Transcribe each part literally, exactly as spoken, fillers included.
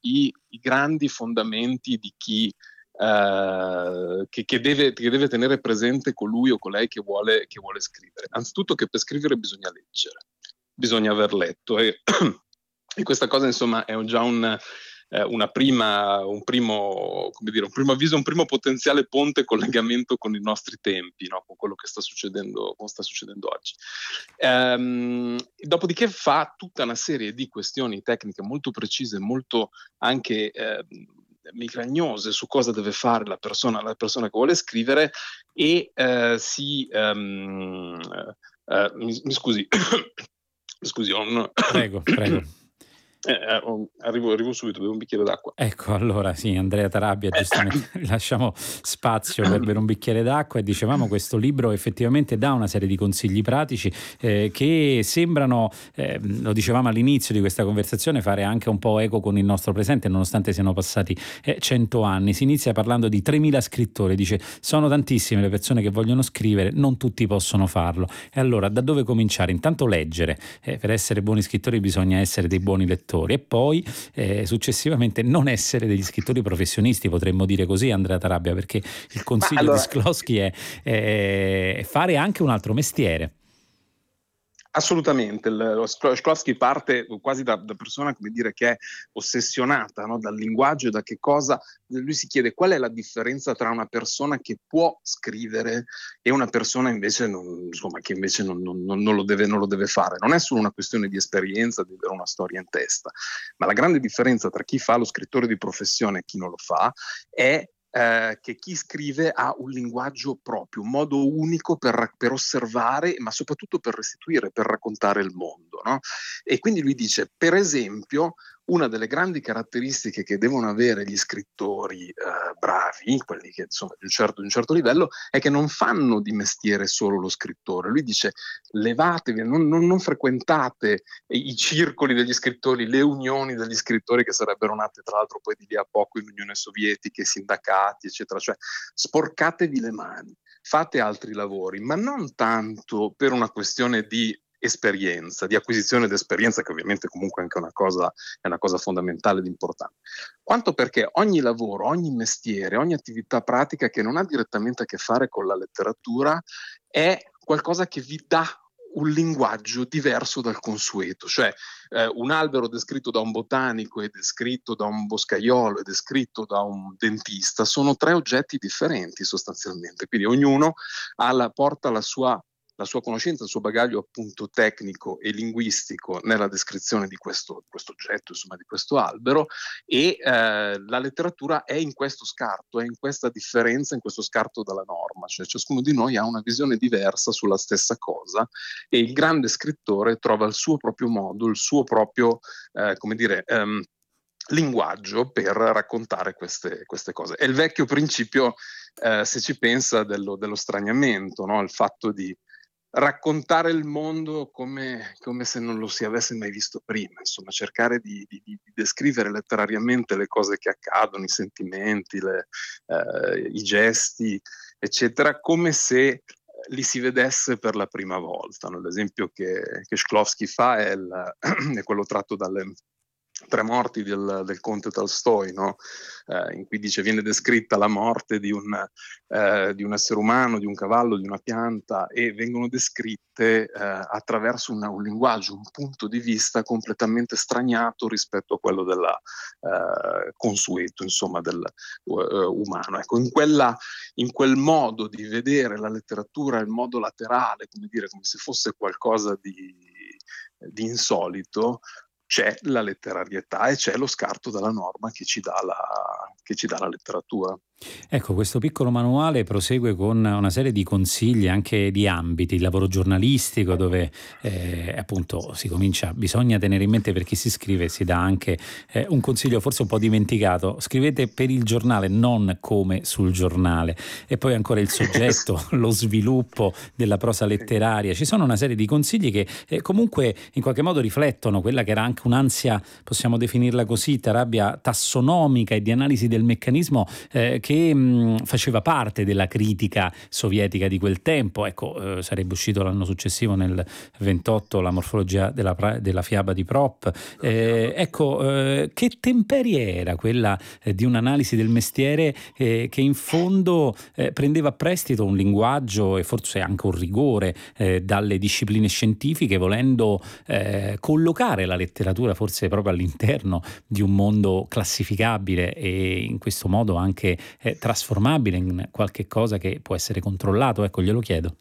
i, i grandi fondamenti di chi Uh, che, che, deve, che deve tenere presente colui o colei che vuole, che vuole scrivere. Anzitutto che per scrivere bisogna leggere, bisogna aver letto e, e questa cosa insomma è un, già un, eh, una prima, un primo, come dire, un primo avviso, un primo potenziale ponte collegamento con i nostri tempi, no? Con quello che sta succedendo, sta succedendo oggi. Um, dopodiché fa tutta una serie di questioni tecniche molto precise, molto anche eh, migragnose su cosa deve fare la persona, la persona che vuole scrivere e uh, si um, uh, mi, mi scusi scusi ho un... prego prego Eh, eh, arrivo, arrivo subito, bevo un bicchiere d'acqua. Ecco, allora sì, Andrea Tarabia, giustamente lasciamo spazio per bere un bicchiere d'acqua e dicevamo questo libro effettivamente dà una serie di consigli pratici eh, che sembrano, eh, lo dicevamo all'inizio di questa conversazione, fare anche un po' eco con il nostro presente, nonostante siano passati eh, cento anni. Si inizia parlando di tremila scrittori, dice sono tantissime le persone che vogliono scrivere, non tutti possono farlo. E allora da dove cominciare? Intanto leggere, eh, per essere buoni scrittori bisogna essere dei buoni lettori e poi eh, successivamente non essere degli scrittori professionisti, potremmo dire così, Andrea Tarabia, perché il consiglio allora, di Shklovsky è, è fare anche un altro mestiere. Assolutamente, lo Shklovsky parte quasi da, da persona, come dire, che è ossessionata, no? Dal linguaggio e da che cosa. Lui si chiede qual è la differenza tra una persona che può scrivere e una persona invece non, insomma, che invece non, non, non, lo deve, non lo deve fare. Non è solo una questione di esperienza, di avere una storia in testa, ma la grande differenza tra chi fa lo scrittore di professione e chi non lo fa è Eh, che chi scrive ha un linguaggio proprio, un modo unico per, per osservare, ma soprattutto per restituire, per raccontare il mondo, no? E quindi lui dice, per esempio, una delle grandi caratteristiche che devono avere gli scrittori eh, bravi, quelli che insomma di un, certo, di un certo livello, è che non fanno di mestiere solo lo scrittore. Lui dice levatevi, non, non, non frequentate i circoli degli scrittori, le unioni degli scrittori che sarebbero nate tra l'altro poi di lì a poco in Unione Sovietica, i sindacati eccetera, cioè sporcatevi le mani, fate altri lavori, ma non tanto per una questione di esperienza, di acquisizione di esperienza, che ovviamente comunque è anche una cosa, è una cosa fondamentale ed importante, quanto perché ogni lavoro, ogni mestiere, ogni attività pratica che non ha direttamente a che fare con la letteratura è qualcosa che vi dà un linguaggio diverso dal consueto, cioè eh, un albero descritto da un botanico e descritto da un boscaiolo e descritto da un dentista sono tre oggetti differenti sostanzialmente, quindi ognuno ha la, porta la sua la sua conoscenza, il suo bagaglio appunto tecnico e linguistico nella descrizione di questo, questo oggetto, insomma di questo albero, e eh, la letteratura è in questo scarto, è in questa differenza, in questo scarto dalla norma, cioè ciascuno di noi ha una visione diversa sulla stessa cosa e il grande scrittore trova il suo proprio modo, il suo proprio, eh, come dire, um, linguaggio per raccontare queste, queste cose. È il vecchio principio, eh, se ci pensa, dello, dello straniamento, no? Il fatto di raccontare il mondo come, come se non lo si avesse mai visto prima, insomma cercare di, di, di descrivere letterariamente le cose che accadono, i sentimenti, le, eh, i gesti, eccetera, come se li si vedesse per la prima volta, no? L'esempio che, che Shklovsky fa è, il, è quello tratto dalle Tre morti del, del conte Tolstoi, no? eh, in cui dice viene descritta la morte di un, eh, di un essere umano, di un cavallo, di una pianta, e vengono descritte eh, attraverso una, un linguaggio, un punto di vista completamente straniato rispetto a quello del eh, consueto, insomma, del uh, umano. Ecco, in, quella, in quel modo di vedere la letteratura, il modo laterale, come dire, come se fosse qualcosa di, di insolito, c'è la letterarietà e c'è lo scarto dalla norma che ci dà la, che ci dà la letteratura. Ecco, questo piccolo manuale prosegue con una serie di consigli anche di ambiti, il lavoro giornalistico dove eh, appunto si comincia, bisogna tenere in mente per chi si scrive, si dà anche eh, un consiglio forse un po' dimenticato, scrivete per il giornale, non come sul giornale, e poi ancora il soggetto, lo sviluppo della prosa letteraria, ci sono una serie di consigli che eh, comunque in qualche modo riflettono quella che era anche un'ansia, possiamo definirla così, Tarabia, tassonomica e di analisi del meccanismo eh, che mh, faceva parte della critica sovietica di quel tempo. Ecco, eh, sarebbe uscito l'anno successivo, nel ventotto, La morfologia della, pra- della fiaba di Prop. Eh, ecco, eh, che temperie era quella eh, di un'analisi del mestiere eh, che in fondo eh, prendeva a prestito un linguaggio e forse anche un rigore eh, dalle discipline scientifiche, volendo eh, collocare la letteratura forse proprio all'interno di un mondo classificabile e in questo modo anche eh, trasformabile in qualche cosa che può essere controllato. Ecco, glielo chiedo.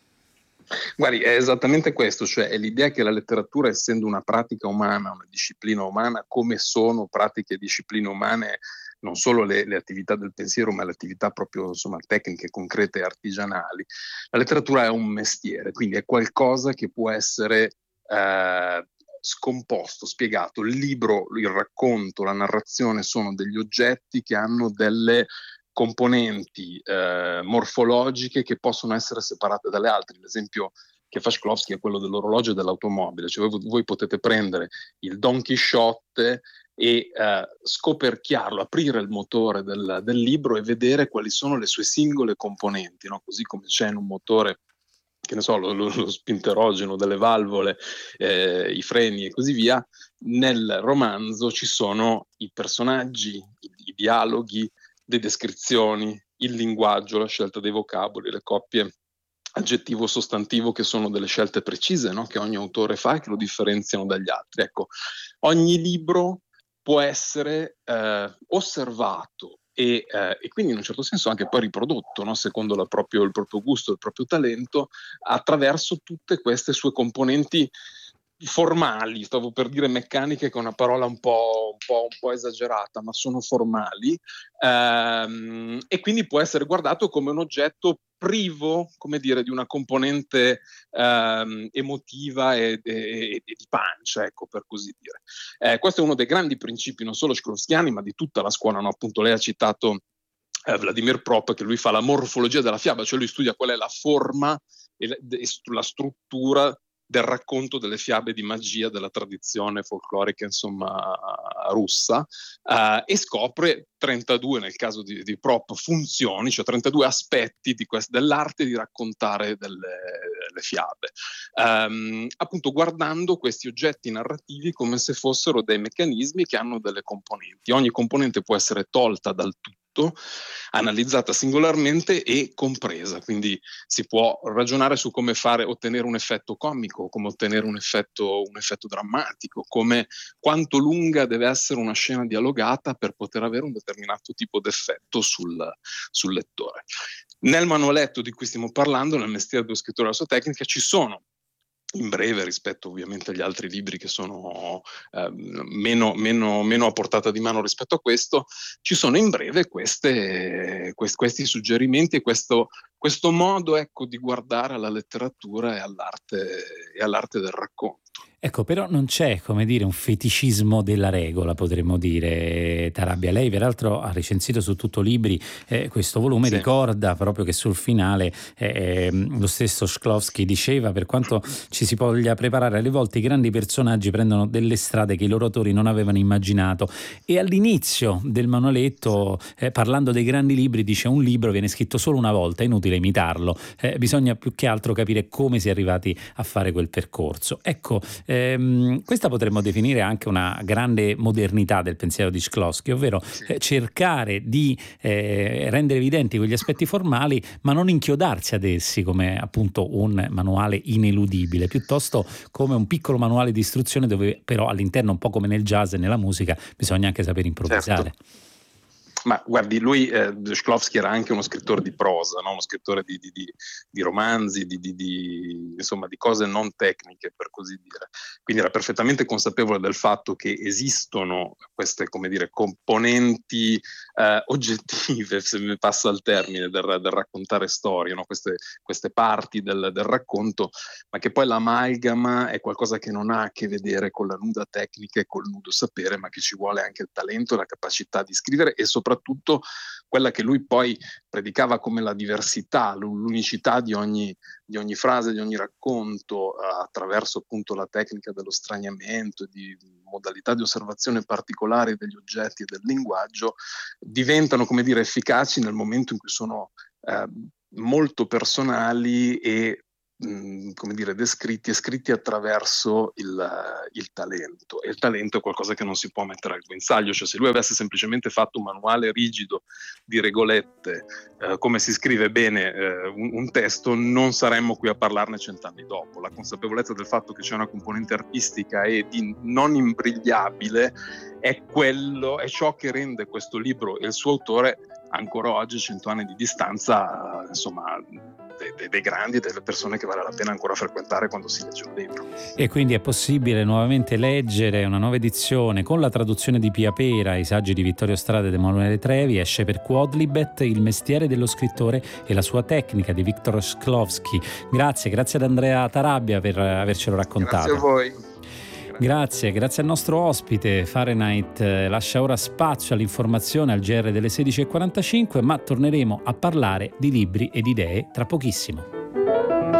Guardi, è esattamente questo, cioè è l'idea che la letteratura, essendo una pratica umana, una disciplina umana, come sono pratiche e discipline umane, non solo le, le attività del pensiero, ma le attività proprio, insomma, tecniche, concrete e artigianali, la letteratura è un mestiere, quindi è qualcosa che può essere eh, scomposto, spiegato. Il libro, il racconto, la narrazione sono degli oggetti che hanno delle componenti eh, morfologiche che possono essere separate dalle altre. L'esempio che fa Shklovsky è quello dell'orologio e dell'automobile, cioè voi, voi potete prendere il Don Chisciotte e eh, scoperchiarlo, aprire il motore del, del libro e vedere quali sono le sue singole componenti, no? Così come c'è in un motore, che ne so, lo, lo, lo spinterogeno, delle valvole, eh, i freni e così via. Nel romanzo ci sono i personaggi, i, i dialoghi, le descrizioni, il linguaggio, la scelta dei vocaboli, le coppie aggettivo-sostantivo, che sono delle scelte precise, no? Che ogni autore fa e che lo differenziano dagli altri. Ecco, ogni libro può essere eh, osservato e, eh, e quindi in un certo senso anche poi riprodotto, no? Secondo la proprio, il proprio gusto, il proprio talento, attraverso tutte queste sue componenti formali. Stavo per dire meccaniche, che è una parola un po', un po', un po' esagerata, ma sono formali, ehm, e quindi può essere guardato come un oggetto privo, come dire, di una componente ehm, emotiva e, e, e di pancia, ecco, per così dire. Eh, questo è uno dei grandi principi, non solo shklovskiani, ma di tutta la scuola, no? Appunto, lei ha citato eh, Vladimir Prop, che lui fa la morfologia della fiaba, cioè lui studia qual è la forma e la, e la struttura del racconto delle fiabe di magia della tradizione folclorica, insomma, russa, uh, e scopre trentadue, nel caso di, di Prop, funzioni, cioè trentadue aspetti di quest- dell'arte di raccontare delle, delle fiabe. Um, appunto, guardando questi oggetti narrativi come se fossero dei meccanismi che hanno delle componenti. Ogni componente può essere tolta dal tutto, analizzata singolarmente e compresa, quindi si può ragionare su come fare, ottenere un effetto comico, come ottenere un effetto, un effetto drammatico, come quanto lunga deve essere una scena dialogata per poter avere un determinato tipo di effetto sul, sul lettore. Nel manualetto di cui stiamo parlando, nel mestiere dello scrittore e la sua tecnica, ci sono, in breve rispetto ovviamente agli altri libri che sono eh, meno, meno, meno a portata di mano rispetto a questo, ci sono in breve queste, quest, questi suggerimenti e questo, questo modo, ecco, di guardare alla letteratura e all'arte, e all'arte del racconto. Ecco, però non c'è, come dire, un feticismo della regola, potremmo dire, Tarabia. Lei peraltro ha recensito su Tutto Libri eh, questo volume, Sì. ricorda proprio che sul finale eh, lo stesso Shklovsky diceva: per quanto ci si voglia preparare, alle volte i grandi personaggi prendono delle strade che i loro autori non avevano immaginato. E all'inizio del manualetto, eh, parlando dei grandi libri, dice: un libro viene scritto solo una volta, è inutile imitarlo, eh, bisogna più che altro capire come si è arrivati a fare quel percorso. Ecco, Ehm, questa potremmo definire anche una grande modernità del pensiero di Shklovsky, ovvero eh, cercare di eh, rendere evidenti quegli aspetti formali, ma non inchiodarsi ad essi come appunto un manuale ineludibile, piuttosto come un piccolo manuale di istruzione dove però all'interno, un po' come nel jazz e nella musica, bisogna anche sapere improvvisare. Certo. Ma guardi, lui, eh, Shklovsky era anche uno scrittore di prosa, no? Uno scrittore di, di, di, di romanzi, di, di, di, insomma, di cose non tecniche, per così dire. Quindi era perfettamente consapevole del fatto che esistono queste, come dire, componenti eh, oggettive, se mi passa il termine, del, del raccontare storie, no? queste, queste parti del, del racconto, ma che poi l'amalgama è qualcosa che non ha a che vedere con la nuda tecnica e col nudo sapere, ma che ci vuole anche il talento e la capacità di scrivere e soprattutto soprattutto quella che lui poi predicava come la diversità, l'unicità di ogni, di ogni frase, di ogni racconto, eh, attraverso appunto la tecnica dello straniamento, di modalità di osservazione particolari degli oggetti e del linguaggio, diventano, come dire, efficaci nel momento in cui sono eh, molto personali e mh, come dire, descritti e scritti attraverso il, il talento. E il talento è qualcosa che non si può mettere al guinzaglio, cioè se lui avesse semplicemente fatto un manuale rigido di regolette, eh, come si scrive bene eh, un, un testo, non saremmo qui a parlarne cent'anni dopo. La consapevolezza del fatto che c'è una componente artistica e di non imbrigliabile è quello, è ciò che rende questo libro e il suo autore ancora oggi, cento anni di distanza, insomma, dei, dei, dei grandi, delle persone che vale la pena ancora frequentare quando si legge un libro. E quindi è possibile nuovamente leggere una nuova edizione con la traduzione di Pia Pera, i saggi di Vittorio Strada ed Emanuele Trevi. Esce per Quodlibet, Il mestiere dello scrittore e la sua tecnica, di Viktor Shklovsky. Grazie, grazie ad Andrea Tarabia per avercelo raccontato. Grazie a voi. Grazie, grazie al nostro ospite. Fahrenheit lascia ora spazio all'informazione al G R delle sedici e quarantacinque, ma torneremo a parlare di libri ed idee tra pochissimo.